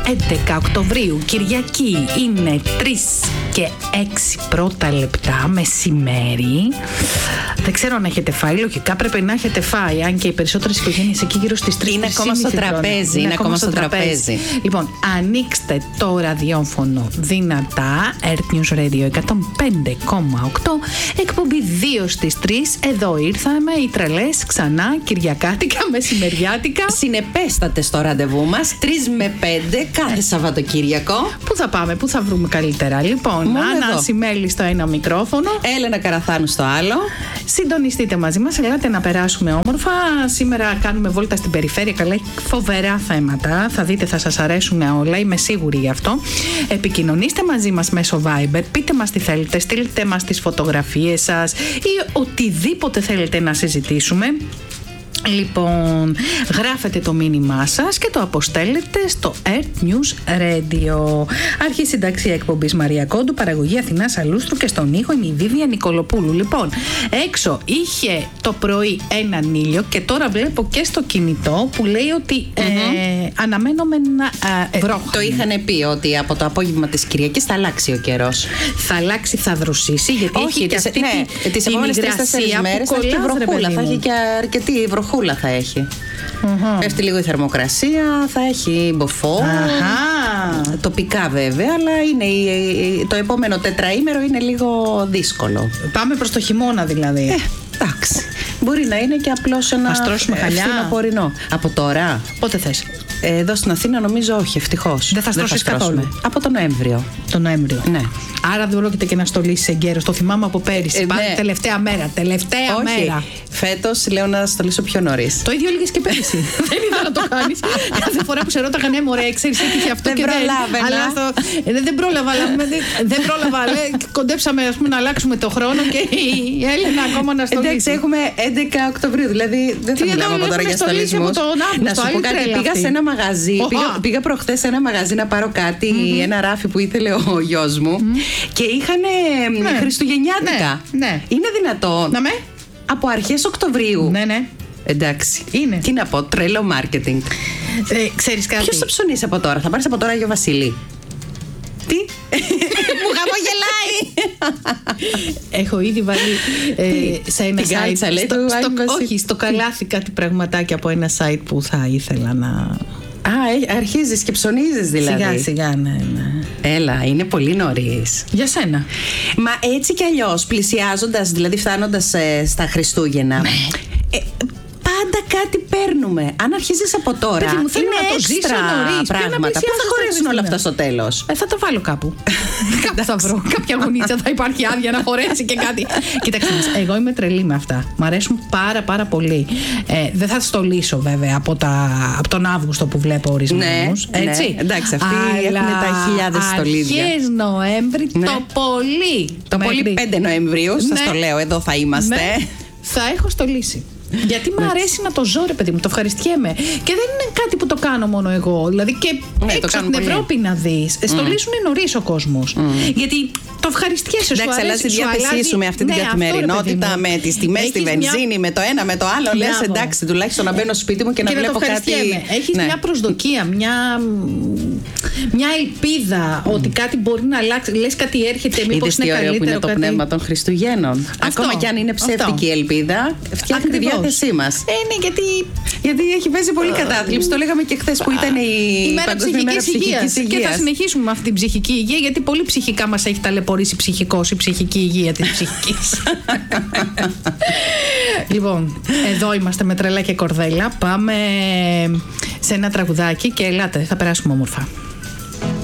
11 Οκτωβρίου, Κυριακή, είναι 3 και 6 πρώτα λεπτά μεσημέρι. Δεν ξέρω αν έχετε φάει, λογικά πρέπει να έχετε φάει, αν και οι περισσότερες οικογένειες εκεί γύρω στις 3. Είναι ακόμα στο τραπέζι. Είναι ακόμα στο τραπέζι. Λοιπόν, ανοίξτε το ραδιόφωνο δυνατά. Earth News Radio 105,8. Εκπομπή 2 στις 3. Εδώ ήρθαμε οι τρελές ξανά κυριακάτικα, μεσημεριάτικα. Συνεπέστατες στο ραντεβού μας. 3 με 5 κάθε Σαββατοκύριακο. Πού θα πάμε, πού θα βρούμε καλύτερα. Λοιπόν, Άννα Σιμέλη στο ένα μικρόφωνο, Έλενα Καραθάνου στο άλλο. Συντονιστείτε μαζί μας, ελάτε να περάσουμε όμορφα. Σήμερα κάνουμε βόλτα στην περιφέρεια. Καλά, έχει φοβερά θέματα. Θα δείτε, θα σας αρέσουν όλα, είμαι σίγουρη γι' αυτό. Επικοινωνήστε μαζί μας μέσω Viber. Πείτε μας τι θέλετε, στείλτε μας τις φωτογραφίες σας ή οτιδήποτε θέλετε να συζητήσουμε. Λοιπόν, γράφετε το μήνυμά σας και το αποστέλλετε στο Earth News Radio. Αρχή συνταξία εκπομπής Μαρία Κόντου, παραγωγή Αθηνά Αλούστρου και στον ήχο η Βίβια Νικολοπούλου. Λοιπόν, έξω είχε το πρωί έναν ήλιο και τώρα βλέπω και στο κινητό που λέει ότι αναμένουμε βρόχα. Το είχαν πει ότι από το απόγευμα της Κυριακής θα αλλάξει ο καιρός. Θα αλλάξει, θα δροσίσει, γιατί έχει και αυτή τις επόμενες 3-4 μέρες θα έχει και βροχούλα, θα έχει και αρκετή βροχούλα θα έχει. Πέφτει λίγο η θερμοκρασία, θα έχει μποφό. Τοπικά βέβαια, αλλά είναι το επόμενο τετραήμερο είναι λίγο δύσκολο. Πάμε προς το χειμώνα δηλαδή. Εντάξει. Μπορεί να είναι και απλώς ένα φθινοπορεινό. Από τώρα. Πότε θες? Εδώ στην Αθήνα νομίζω όχι, ευτυχώς. Δεν θα στρώσεις καθόλου. Από τον Νοέμβριο. Το Νοέμβριο. Ναι. Άρα δεν πρόκειται και να στολίσεις εγκαίρος. Το θυμάμαι από πέρυσι. Πάμε τελευταία μέρα. Τελευταία μέρα. Φέτος λέω να στολίσω πιο νωρίς. Το ίδιο έλεγες και πέρυσι. Δεν είδα να το κάνεις. Κάθε φορά που σε ρώταγα, ναι, μωρέ, ξέρεις, έτυχε αυτό και δεν πρόλαβα. Δεν πρόλαβα. Κοντέψαμε να αλλάξουμε το χρόνο και η Έλληνα ακόμα να στολίσει. Εντάξει, έχουμε 11 Οκτωβρίου, δηλαδή δεν θα μιλάμε από τώρα για στολισμούς. Να σου πω κάτι, πήγα σε ένα μαγαζί. Πήγα προχθές σε ένα μαγαζί να πάρω κάτι, ένα ράφι που ήθελε ο γιος μου και είχαν χριστουγεννιάτικα. Είναι δυνατόν? Από αρχές Οκτωβρίου. Ναι. Εντάξει. Είναι. Τι να πω, τρελό μάρκετινγκ. Ξέρεις κάτι? Ποιος θα ψωνίσει από τώρα? Θα πάρεις από τώρα Άγιο Βασίλη? Τι? Μου χαμογελάει. Έχω ήδη βάλει σε ένα site. Όχι, στο καλάθι κάτι πραγματάκια από ένα site που θα ήθελα να. Αρχίζεις και ψωνίζεις δηλαδή. Σιγά σιγά, ναι. Έλα, είναι πολύ νωρίς. Για σένα. Μα έτσι κι αλλιώς, πλησιάζοντας, δηλαδή φτάνοντας στα Χριστούγεννα, πάντα κάτι παίρνουμε. Αν αρχίζεις από τώρα, παιδί μου, θέλω είναι να το ζήσω νωρίς. πράγματα. Πού θα χωρέσουν όλα αυτά στο τέλος? Θα τα βάλω κάπου. Κάπου θα βρω. Κάποια γωνίτσα θα υπάρχει άδεια να χωρέσει και κάτι. Κοίταξε, εγώ είμαι τρελή με αυτά. Μ' αρέσουν πάρα πολύ. Δεν θα στολίσω βέβαια από τον Αύγουστο που βλέπω ορισμένους. Έτσι. Ναι, εντάξει, αυτοί έχουν τα χιλιάδες στολίδια. Αρχές Νοέμβρη, το πολύ. Το πολύ 5 Νοεμβρίου, σας το λέω, εδώ θα είμαστε. Θα έχω στολίσει. Γιατί μου αρέσει να το ζω, ρε παιδί μου, το ευχαριστιέμαι. Και δεν είναι κάτι που το κάνω μόνο εγώ. Δηλαδή και έξω στην Ευρώπη να δεις. Στολίζουν νωρίς ο κόσμος. Γιατί το ευχαριστιέσαι, σου αρέσει. Εντάξει, αλλά στη διάθεσή σου με αυτή την καθημερινότητα, με τις τιμές στη βενζίνη, με το ένα με το άλλο, λες εντάξει, τουλάχιστον να μπαίνω στο σπίτι μου και να βλέπω κάτι. Έχεις μια προσδοκία, μια ελπίδα ότι κάτι μπορεί να αλλάξει. Λες κάτι έρχεται, μήπως είναι καλύτερο. Είδες τι ωραίο που είναι το πνεύμα των Χριστουγέννων. Ακόμα κι αν είναι ψεύτικη η ελπίδα, φτιάχνει τη διάθεσή μας. Είναι γιατί έχει παίζει πολύ κατάθλιψη. Το λέγαμε και χθες που ήταν η Παγκόσμια Μέρα Ψυχικής Υγείας. Και θα συνεχίσουμε με αυτή την ψυχική υγεία, γιατί πολύ ψυχικά μας έχει ταλαιπωρήσει ψυχικώς η ψυχική υγεία της ψυχικής. Λοιπόν, εδώ είμαστε με Τρελά και Κορδέλα. Πάμε σε ένα τραγουδάκι και ελάτε, θα περάσουμε όμορφα.